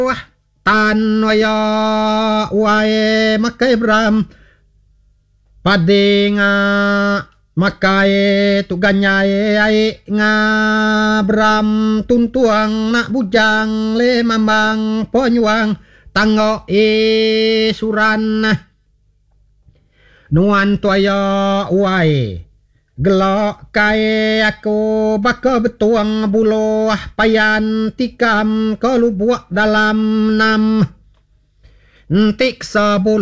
tan waya wae makai bram padinga makai tuganyae ai nga bram tuntuang nak bujang le mambang ponyuang tango suran nuan toya wae gelok kae aku baka betuang buloh payan tikam kelubuak dalam 6 entik 10